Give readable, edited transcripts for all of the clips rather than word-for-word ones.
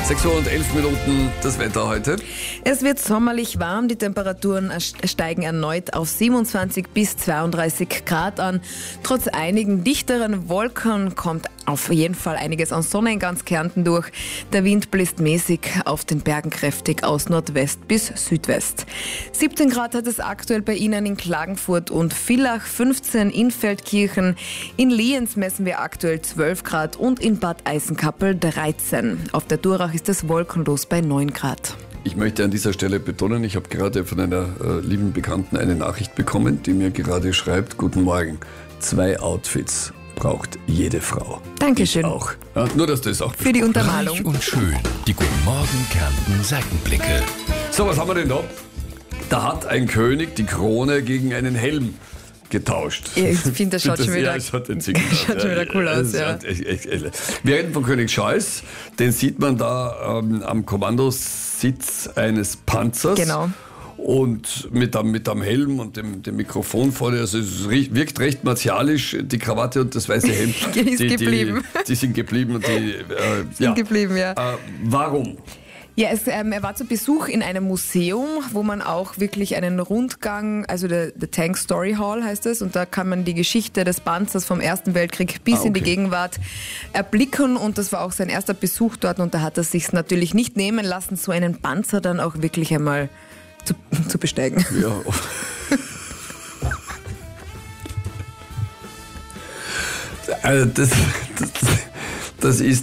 6 Uhr und 11 Minuten das Wetter heute. Es wird sommerlich warm, die Temperaturen steigen erneut auf 27 bis 32 Grad an. Trotz einigen dichteren Wolken kommt auf jeden Fall einiges an Sonne in ganz Kärnten durch. Der Wind bläst mäßig, auf den Bergen kräftig aus Nordwest bis Südwest. 17 Grad hat es aktuell bei Ihnen in Klagenfurt und Villach, 15 in Feldkirchen. In Lienz messen wir aktuell 12 Grad und in Bad Eisenkappel 13. Auf der Durach ist es wolkenlos bei 9 Grad. Ich möchte an dieser Stelle betonen, ich habe gerade von einer lieben Bekannten eine Nachricht bekommen, die mir gerade schreibt: Guten Morgen, 2 Outfits braucht jede Frau. Dankeschön. Ich auch. Ja, nur, dass das auch Für die Untermalung. Reich und schön. Die Guten Morgen Kärnten Seitenblicke. So, was haben wir denn da? Da hat ein König die Krone gegen einen Helm getauscht. Ich finde, das schaut schon wieder, es schaut schaut schon wieder cool aus. Ja. Wir reden von König Charles. Den sieht man da am Kommandositz eines Panzers. Genau. Und mit am Helm und dem Mikrofon vorne, also es wirkt recht martialisch, die Krawatte und das weiße Hemd. Die sind geblieben. Und geblieben, ja. Warum? Ja, er war zu Besuch in einem Museum, wo man auch wirklich einen Rundgang, also der Tank Story Hall heißt es, und da kann man die Geschichte des Panzers vom Ersten Weltkrieg bis in die Gegenwart erblicken, und das war auch sein erster Besuch dort, und da hat er sich natürlich nicht nehmen lassen, so einen Panzer dann auch wirklich einmal zu besteigen. Ja. Also das ist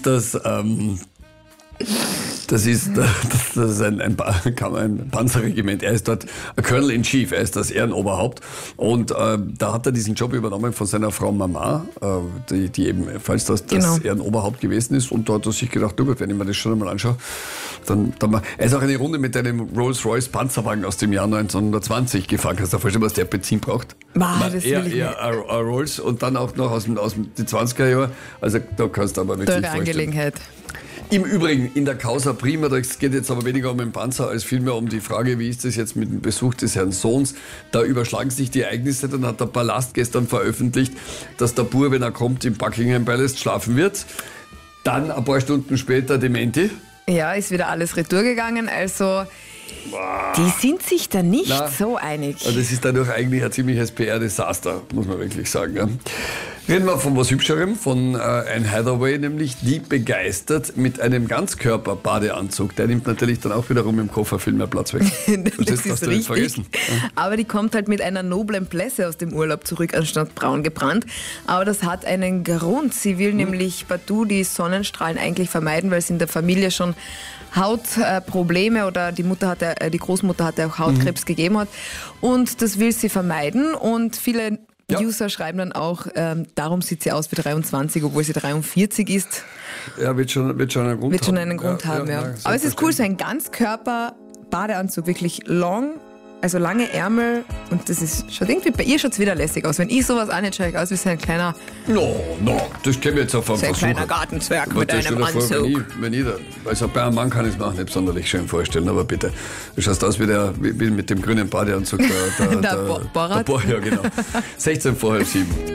ein Panzerregiment. Er ist dort ein Colonel in Chief, er ist das Ehrenoberhaupt. Und da hat er diesen Job übernommen von seiner Frau Mama, die ebenfalls das Ehrenoberhaupt gewesen ist. Und da hat er sich gedacht, na gut, wenn ich mir das schon einmal anschaue, dann er ist auch eine Runde mit einem Rolls-Royce Panzerwagen aus dem Jahr 1920 gefahren. Kannst du dir vorstellen, was der Benzin braucht? Ein Rolls und dann auch noch aus den 20er Jahren. Also da kannst du aber wirklich vorstellen. Angelegenheit. Im Übrigen, in der Causa Prima, das geht jetzt aber weniger um den Panzer, als vielmehr um die Frage, wie ist das jetzt mit dem Besuch des Herrn Sohns? Da überschlagen sich die Ereignisse. Dann hat der Palast gestern veröffentlicht, dass der Bub, wenn er kommt, im Buckingham Palace schlafen wird. Dann ein paar Stunden später Dementi. Ja, ist wieder alles retour gegangen, also die sind sich da nicht so einig. Also das ist dadurch eigentlich ein ziemliches PR-Desaster, muss man wirklich sagen. Ja. Reden wir von was Hübscherem, von Anne Hathaway, nämlich die begeistert mit einem Ganzkörper-Badeanzug. Der nimmt natürlich dann auch wiederum im Koffer viel mehr Platz weg. Das ist richtig. Vergessen. Aber die kommt halt mit einer noblen Blässe aus dem Urlaub zurück, anstatt braun gebrannt. Aber das hat einen Grund. Sie will nämlich partout die Sonnenstrahlen eigentlich vermeiden, weil sie in der Familie schon Hautprobleme oder die Großmutter hatte auch Hautkrebs gegeben hat. Und das will sie vermeiden, und viele User schreiben dann auch, darum sieht sie aus wie 23, obwohl sie 43 ist. Ja, wird schon einen Grund haben. Wird schon einen Grund haben, ja. Aber es ist cool, so ein Ganzkörper-Badeanzug, wirklich also lange Ärmel, und das ist schon irgendwie, bei ihr schaut es wieder lässig aus. Wenn ich sowas anhätte, schaue ich aus wie so ein kleiner... das können wir jetzt auf einen Versuch. So ein kleiner Gartenzwerg mit einem Anzug. Also bei einem Mann kann ich es mir auch nicht sonderlich schön vorstellen, aber bitte, du schaust aus wie mit dem grünen Badeanzug. Der Borat. Ja, genau. 16 vor halb 7.